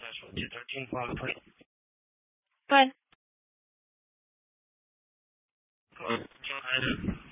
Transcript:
在手机的进化推。 对。 就开始。